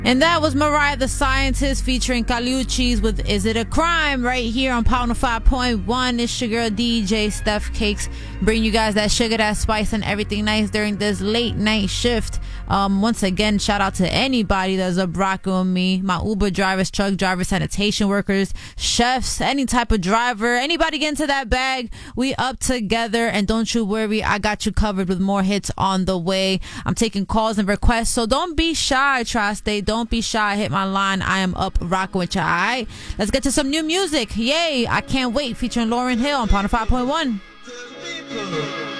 And that was Mariah the Scientist featuring Caliuchis with Is It a Crime right here on Pound 5.1. It's your girl DJ Steph Cakes, bringing you guys that sugar, that spice, and everything nice during this late night shift. Once again, shout out to anybody that's up rocking with me. My Uber drivers, truck drivers, sanitation workers, chefs, any type of driver, anybody get into that bag. We up together, and don't you worry, I got you covered with more hits on the way. I'm taking calls and requests, so don't be shy, Tri-State. Don't be shy. Hit my line. I am up rocking with you. All right, let's get to some new music. Yay! I Can't Wait featuring Lauryn Hill on Pound 5.1.